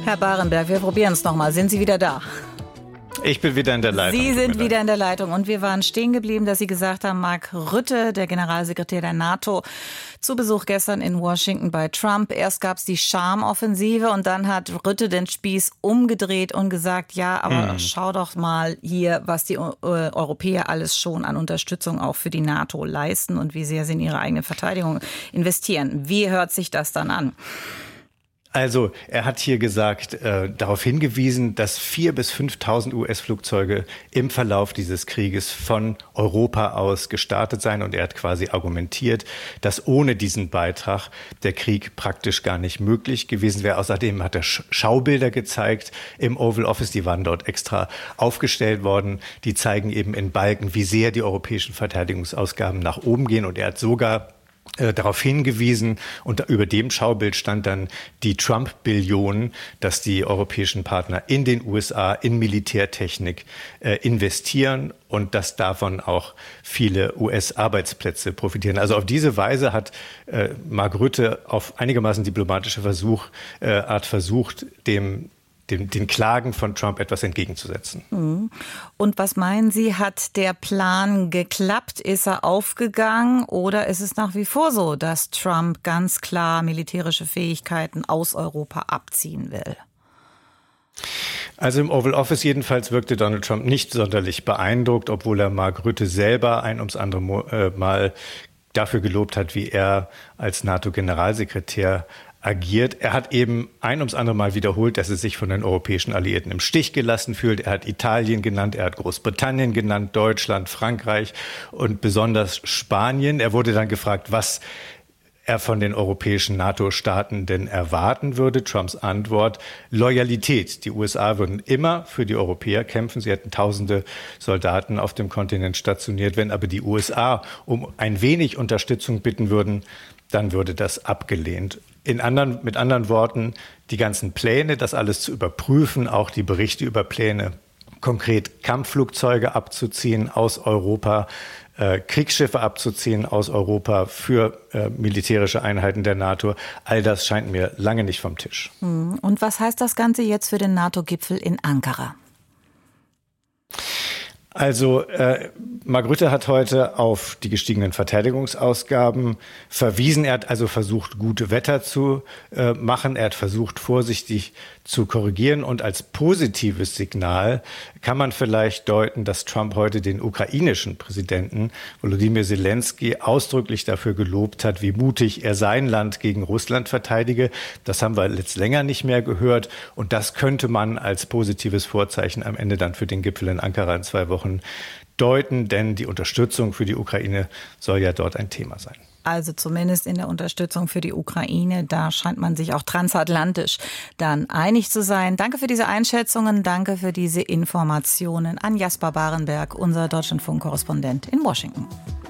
Herr Barenberg, wir probieren es nochmal. Sind Sie wieder da? Ich bin wieder in der Leitung. Sie sind wieder in der Leitung und wir waren stehen geblieben, dass Sie gesagt haben, Mark Rutte, der Generalsekretär der NATO, zu Besuch gestern in Washington bei Trump. Erst gab es die Charmoffensive und dann hat Rutte den Spieß umgedreht und gesagt, ja, aber schau doch mal hier, was die Europäer alles schon an Unterstützung auch für die NATO leisten und wie sehr sie in ihre eigene Verteidigung investieren. Wie hört sich das dann an? Also er hat hier gesagt, darauf hingewiesen, dass 4.000 bis 5.000 US-Flugzeuge im Verlauf dieses Krieges von Europa aus gestartet seien. Und er hat quasi argumentiert, dass ohne diesen Beitrag der Krieg praktisch gar nicht möglich gewesen wäre. Außerdem hat er Schaubilder gezeigt im Oval Office, die waren dort extra aufgestellt worden. Die zeigen eben in Balken, wie sehr die europäischen Verteidigungsausgaben nach oben gehen. Und er hat sogar darauf hingewiesen, und über dem Schaubild stand dann die Trump-Billionen, dass die europäischen Partner in den USA in Militärtechnik investieren und dass davon auch viele US-Arbeitsplätze profitieren. Also auf diese Weise hat Mark Rutte auf einigermaßen diplomatische Art versucht, den Klagen von Trump etwas entgegenzusetzen. Und was meinen Sie, hat der Plan geklappt? Ist er aufgegangen oder ist es nach wie vor so, dass Trump ganz klar militärische Fähigkeiten aus Europa abziehen will? Also im Oval Office jedenfalls wirkte Donald Trump nicht sonderlich beeindruckt, obwohl er Mark Rutte selber ein ums andere Mal dafür gelobt hat, wie er als NATO-Generalsekretär agiert. Er hat eben ein ums andere Mal wiederholt, dass er sich von den europäischen Alliierten im Stich gelassen fühlt. Er hat Italien genannt, er hat Großbritannien genannt, Deutschland, Frankreich und besonders Spanien. Er wurde dann gefragt, was er von den europäischen NATO-Staaten denn erwarten würde. Trumps Antwort: Loyalität. Die USA würden immer für die Europäer kämpfen. Sie hätten tausende Soldaten auf dem Kontinent stationiert. Wenn aber die USA um ein wenig Unterstützung bitten würden, dann würde das abgelehnt. Mit anderen Worten, die ganzen Pläne, das alles zu überprüfen, auch die Berichte über Pläne, konkret Kampfflugzeuge abzuziehen aus Europa, Kriegsschiffe abzuziehen aus Europa für militärische Einheiten der NATO, all das scheint mir lange nicht vom Tisch. Und was heißt das Ganze jetzt für den NATO-Gipfel in Ankara? Also Mark Rutte hat heute auf die gestiegenen Verteidigungsausgaben verwiesen. Er hat also versucht, gute Wetter zu machen. Er hat versucht, vorsichtig zu korrigieren. Und als positives Signal kann man vielleicht deuten, dass Trump heute den ukrainischen Präsidenten Volodymyr Zelensky ausdrücklich dafür gelobt hat, wie mutig er sein Land gegen Russland verteidige. Das haben wir jetzt länger nicht mehr gehört. Und das könnte man als positives Vorzeichen am Ende dann für den Gipfel in Ankara in 2 Wochen deuten, denn die Unterstützung für die Ukraine soll ja dort ein Thema sein. Also zumindest in der Unterstützung für die Ukraine, da scheint man sich auch transatlantisch dann einig zu sein. Danke für diese Einschätzungen, danke für diese Informationen an Jasper Barenberg, unser Deutschlandfunk-Korrespondent in Washington.